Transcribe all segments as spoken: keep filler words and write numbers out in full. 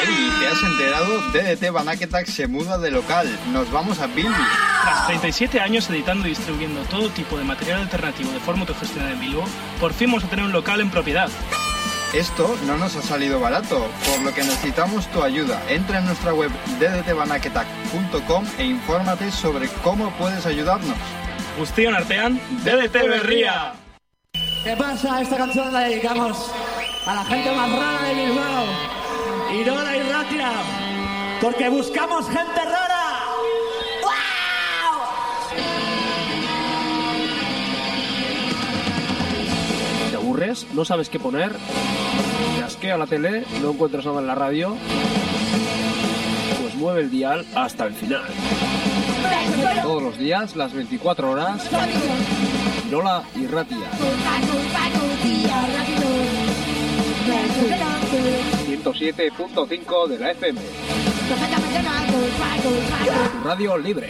Hey, ¿te has enterado? D D T Banaketak se muda de local. Nos vamos a Bilbo. Tras treinta y siete años editando y distribuyendo todo tipo de material alternativo de forma autogestionada en Bilbo, por fin vamos a tener un local en propiedad. Esto no nos ha salido barato, por lo que necesitamos tu ayuda. Entra en nuestra web d d t banaketak punto com e infórmate sobre cómo puedes ayudarnos. Guztion artean, D D T Berria. ¿Qué pasa? Esta canción la dedicamos a la gente más rara de Bilbao. Irola y Ratia, porque buscamos gente rara. ¡Wow! ¿Te aburres? ¿No sabes qué poner? ¿Te asquea la tele? ¿No encuentras nada en la radio? Pues mueve el dial hasta el final. Todos los días, las veinticuatro horas, Irola y Ratia. ciento siete punto cinco de la F M. Tu radio libre.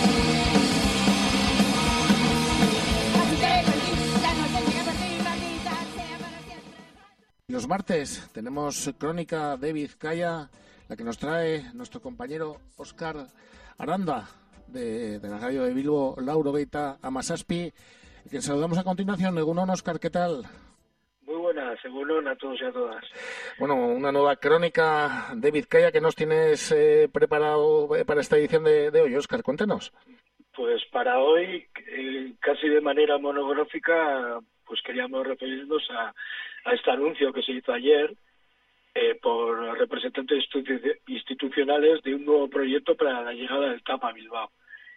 Los martes tenemos Crónica de Vizcaya, la que nos trae nuestro compañero Óscar Aranda, de, de la radio de Bilbo, Lauro Beita, Amasaspi, que saludamos a continuación. Egunon, Óscar, ¿qué tal? Muy buenas, egunon a todos y a todas. Bueno, una nueva Crónica de Vizcaya que nos tienes eh, preparado para esta edición de, de hoy, Óscar, cuéntanos. Pues para hoy, eh, casi de manera monográfica, pues queríamos referirnos a, a este anuncio que se hizo ayer eh, por representantes institu- institucionales de un nuevo proyecto para la llegada del T A P a Bilbao.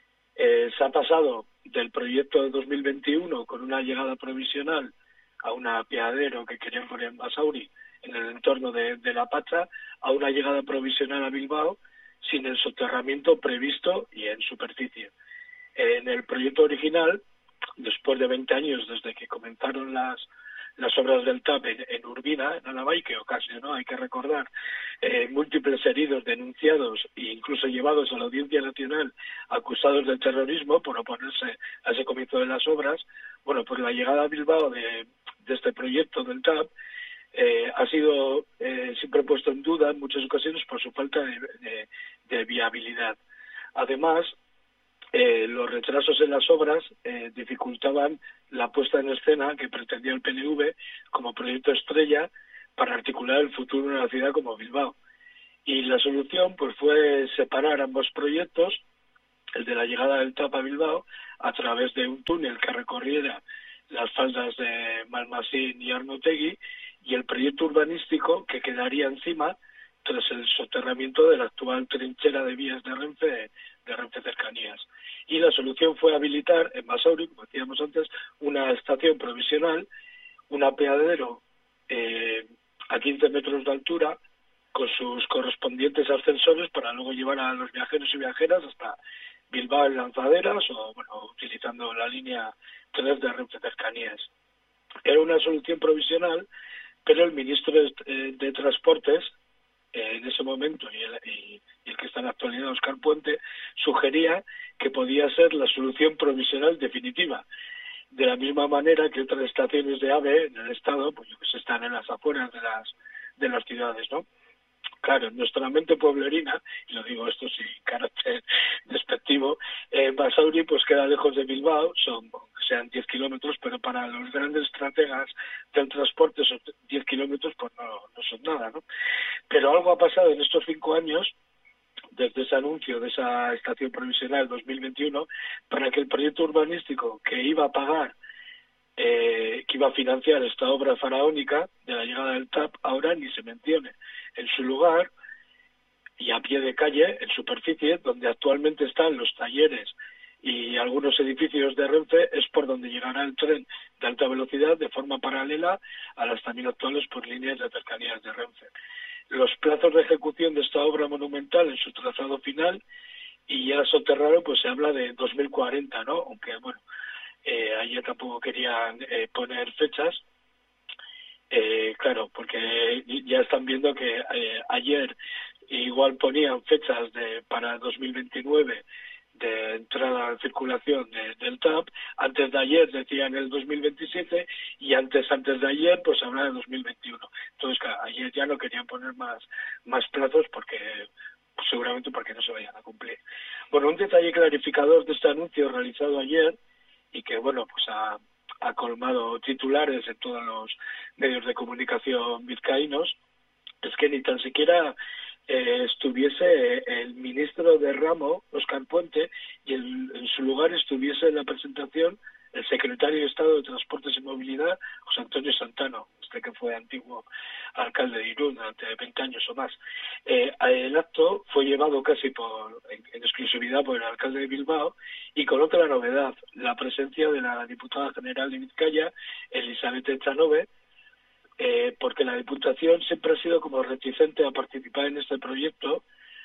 Eh, se ha pasado del proyecto de dos mil veintiuno con una llegada provisional a un apeadero que querían poner en Basauri, en el entorno de, de La Pacha, a una llegada provisional a Bilbao sin el soterramiento previsto y en superficie. En el proyecto original, después de veinte años desde que comenzaron las las obras del T A P en, en Urbina, en Alabay, que ocasionó, hay que recordar, eh, múltiples heridos denunciados e incluso llevados a la Audiencia Nacional acusados de terrorismo por oponerse a ese comienzo de las obras. Bueno, pues la llegada a Bilbao de, de este proyecto del T A P eh, ha sido eh, siempre puesto en duda en muchas ocasiones por su falta de, de, de viabilidad. Además, Eh, los retrasos en las obras eh, dificultaban la puesta en escena que pretendía el P N V como proyecto estrella para articular el futuro de una ciudad como Bilbao. Y la solución pues fue separar ambos proyectos, el de la llegada del T A P a Bilbao, a través de un túnel que recorriera las faldas de Malmasín y Arnotegui, y el proyecto urbanístico que quedaría encima tras el soterramiento de la actual trinchera de vías de Renfe, de Renfe Cercanías. Y la solución fue habilitar en Basauri, como decíamos antes, una estación provisional, un apeadero eh, a quince metros de altura, con sus correspondientes ascensores para luego llevar a los viajeros y viajeras hasta Bilbao en Lanzaderas o, bueno, utilizando la línea tres de Renfe Cercanías. Era una solución provisional, pero el ministro de, eh, de Transportes, eh, en ese momento, y el, y, y el que está en la actualidad, Óscar Puente, sugería que podía ser la solución provisional definitiva. De la misma manera que otras estaciones de AVE en el Estado, pues que están en las afueras de las de las ciudades, ¿no? Claro, en nuestra mente pueblerina, y lo digo esto sin carácter despectivo, eh, Basauri pues queda lejos de Bilbao, son sean diez kilómetros, pero para los grandes estrategas del transporte esos diez kilómetros pues no, no son nada, ¿no? Pero algo ha pasado en estos cinco años, desde ese anuncio de esa estación provisional dos mil veintiuno, para que el proyecto urbanístico que iba a pagar, eh, que iba a financiar esta obra faraónica de la llegada del T A P, ahora ni se mencione. En su lugar, y a pie de calle, en superficie, donde actualmente están los talleres y algunos edificios de Renfe, es por donde llegará el tren de alta velocidad de forma paralela a las también actuales por líneas de cercanías de Renfe. Los plazos de ejecución de esta obra monumental en su trazado final, y ya soterrado, pues se habla de dos mil cuarenta, ¿no? Aunque, bueno, eh, ayer tampoco querían eh, poner fechas, eh, claro, porque ya están viendo que eh, ayer igual ponían fechas de para dos mil veintinueve de entrada en circulación de, del T A P. Antes de ayer decían el dos mil veintisiete y antes antes de ayer pues hablaba de dos mil veintiuno. Entonces claro, ayer ya no querían poner más más plazos porque pues, seguramente porque no se vayan a cumplir. Bueno, un detalle clarificador de este anuncio realizado ayer y que bueno pues ha, ha colmado titulares en todos los medios de comunicación vizcaínos es que ni tan siquiera Eh, estuviese el ministro de ramo, Óscar Puente, y el, en su lugar estuviese en la presentación el secretario de Estado de Transportes y Movilidad, José Antonio Santano, este que fue antiguo alcalde de Irún durante veinte años o más. Eh, el acto fue llevado casi por en, en exclusividad por el alcalde de Bilbao y con otra novedad, la presencia de la diputada general de Vizcaya, Elizabeth Echanove, Eh, porque la Diputación siempre ha sido como reticente a participar en este proyecto,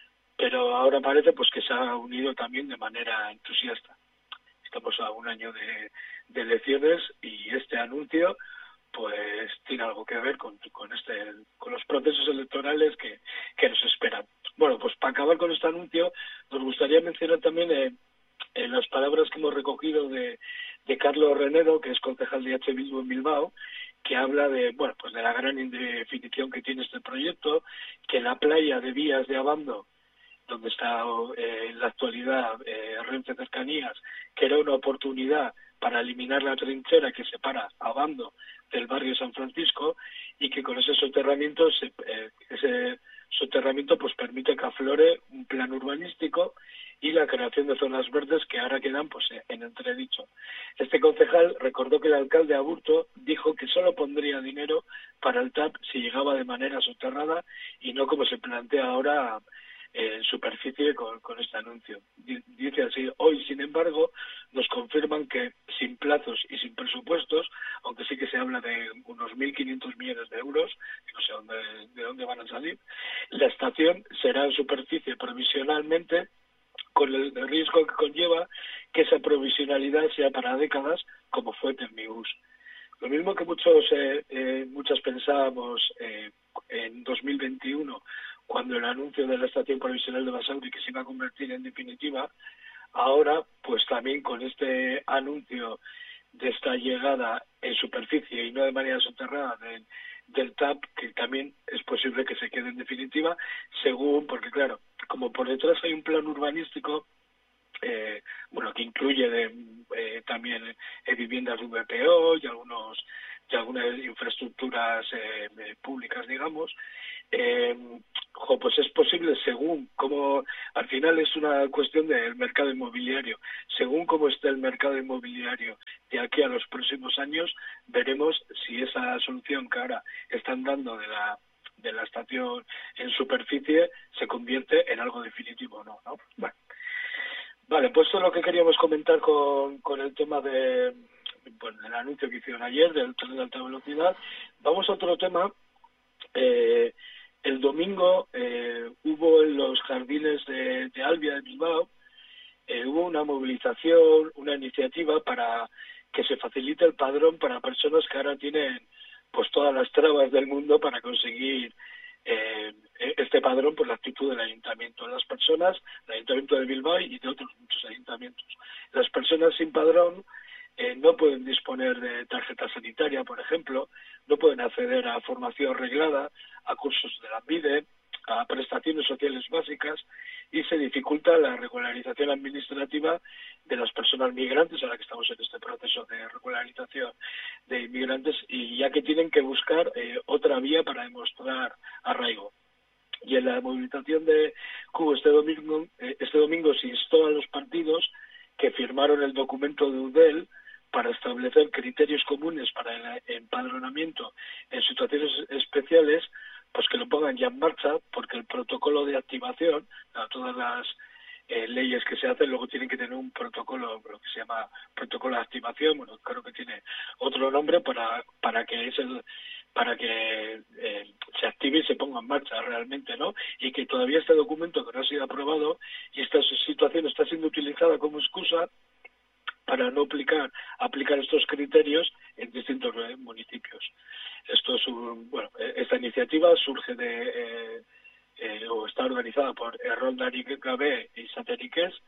pero ahora parece pues que se ha unido también de manera entusiasta. Estamos a un año de, de elecciones y este anuncio pues tiene algo que ver con, con este con los procesos electorales que, que nos esperan. Bueno, pues para acabar con este anuncio nos gustaría mencionar también eh, eh, las palabras que hemos recogido de, de Carlos Renedo, que es concejal de H. Bildu en Bilbao, que habla de bueno pues de la gran indefinición que tiene este proyecto, que la playa de Vías de Abando, donde está eh, en la actualidad eh, Renfe Cercanías, que era una oportunidad para eliminar la trinchera que separa Abando del barrio San Francisco y que con ese soterramiento se, eh, ese soterramiento pues permite que aflore un plan urbanístico y la creación de zonas verdes que ahora quedan pues en entredicho. Este concejal recordó que el alcalde Aburto dijo que solo pondría dinero para el T A P si llegaba de manera soterrada y no como se plantea ahora en superficie con, con este anuncio. Dice así: hoy, sin embargo, nos confirman que sin plazos y sin presupuestos, aunque sí que se habla de unos mil quinientos millones de euros, que no sé dónde, de dónde van a salir, la estación será en superficie provisionalmente, con el riesgo que conlleva que esa provisionalidad sea para décadas, como fue Termibus. Lo mismo que muchos eh, eh, muchas pensábamos eh, en dos mil veintiuno, cuando el anuncio de la estación provisional de Basauri que se iba a convertir en definitiva, ahora pues también con este anuncio de esta llegada en superficie y no de manera soterrada del, del T A P, que también es posible que se quede en definitiva, según, porque claro, como por detrás hay un plan urbanístico, eh, bueno, que incluye de, eh, también eh, viviendas de V P O y algunos y algunas infraestructuras eh, públicas, digamos, eh, jo, pues es posible, según cómo, al final es una cuestión del mercado inmobiliario, según cómo esté el mercado inmobiliario de aquí a los próximos años, veremos si esa solución que ahora están dando de la de la estación en superficie se convierte en algo definitivo o no, ¿no? Bueno. Vale, pues esto es lo que queríamos comentar con, con el tema de bueno, el anuncio que hicieron ayer del tren de alta velocidad. Vamos a otro tema. Eh, el domingo eh, hubo en los jardines de, de Albia, de Bilbao, eh, hubo una movilización, una iniciativa para que se facilite el padrón para personas que ahora tienen pues todas las trabas del mundo para conseguir eh, este padrón por la actitud del ayuntamiento. Las personas, el ayuntamiento de Bilbao y de otros muchos ayuntamientos, las personas sin padrón eh, no pueden disponer de tarjeta sanitaria, por ejemplo, no pueden acceder a formación reglada, a cursos de la Lanbide, a prestaciones sociales básicas, y se dificulta la regularización administrativa de las personas migrantes, ahora que estamos en este proceso de regularización de inmigrantes, y ya que tienen que buscar eh, otra vía para demostrar arraigo. Y en la movilización de Cuba este domingo, eh, este domingo se instó a los partidos que firmaron el documento de Udel para establecer criterios comunes para el empadronamiento en situaciones especiales, pues que lo pongan ya en marcha, porque el protocolo de activación, a todas las eh, leyes que se hacen, luego tienen que tener un protocolo, lo que se llama protocolo de activación, bueno, creo que tiene otro nombre para para que es el, para que eh, se active y se ponga en marcha realmente, ¿no? Y que todavía este documento que no ha sido aprobado y esta situación está siendo utilizada como excusa para no aplicar aplicar estos criterios en distintos eh, municipios. Esto es un, bueno, esta iniciativa surge de eh, eh, o está organizada por Errol Darik Gabe y Sateriques,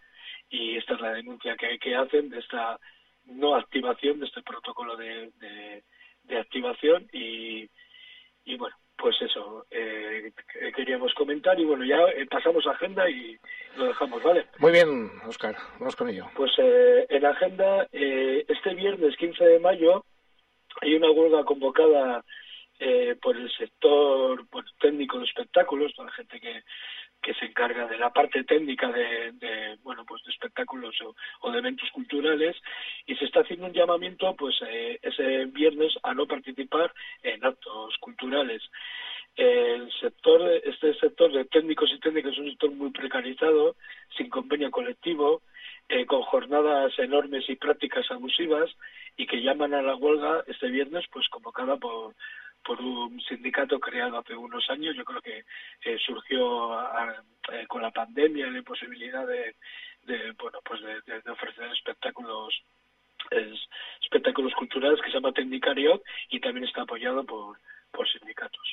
y esta es la denuncia que, que hacen de esta no activación de este protocolo de, de, de activación y, y bueno, pues eso eh, queríamos comentar y bueno, ya eh, pasamos a agenda y lo dejamos, ¿vale? Muy bien, Óscar, vamos con ello. Pues eh, en agenda, eh, este viernes quince de mayo hay una huelga convocada eh, por el sector pues, técnico de espectáculos, toda la gente que que se encarga de la parte técnica de, de bueno pues de espectáculos o, o de eventos culturales, y se está haciendo un llamamiento pues eh, ese viernes a no participar en actos culturales. El sector, este sector de técnicos y técnicas es un sector muy precarizado, sin convenio colectivo, eh, con jornadas enormes y prácticas abusivas, y que llaman a la huelga este viernes pues convocada por por un sindicato creado hace unos años. Yo creo que eh, surgió a, eh, con la pandemia, la imposibilidad de, de bueno pues de, de, de ofrecer espectáculos es, espectáculos culturales, que se llama Tecnicariot, y también está apoyado por por sindicatos.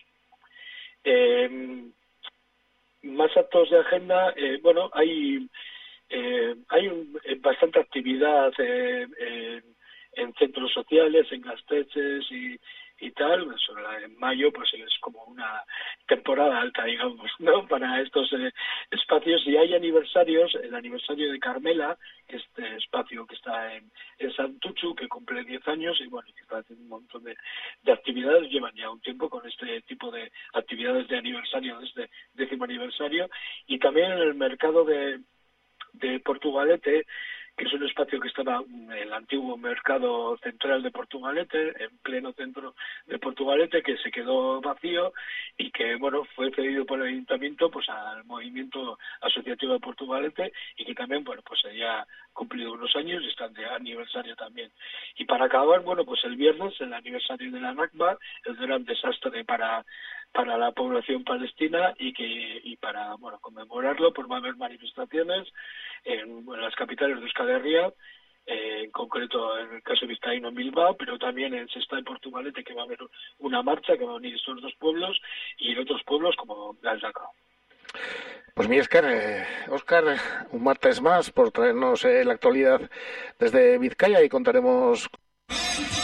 Eh, más actos de agenda, eh, bueno, hay eh, hay un, eh, bastante actividad eh, en, en centros sociales, en Gasteches y y tal. En mayo pues es como una temporada alta, digamos, ¿no? Para estos eh, espacios, y hay aniversarios, el aniversario de Carmela, este espacio que está en, en Santuchu, que cumple diez años y bueno, que está haciendo un montón de, de actividades, llevan ya un tiempo con este tipo de actividades de aniversario, de este décimo aniversario, y también en el mercado de, de Portugalete, que es un espacio que estaba en el antiguo mercado central de Portugalete, en pleno centro de Portugalete, que se quedó vacío y que bueno fue cedido por el ayuntamiento pues al movimiento asociativo de Portugalete, y que también bueno pues ya ha cumplido unos años y están de aniversario también. Y para acabar, bueno pues el viernes, el aniversario de la Nakba, el gran desastre para para la población palestina, y que y para bueno conmemorarlo pues va a haber manifestaciones en bueno, las capitales de Euskal Herria, eh, en concreto en el caso de Vizcaíno en Bilbao, pero también en Sestao y Portugalete, que va a haber una marcha que va a unir estos dos pueblos, y en otros pueblos como Galdacao. Pues mi Óscar, eh, Óscar, un martes más por traernos eh, la actualidad desde Vizcaya, y contaremos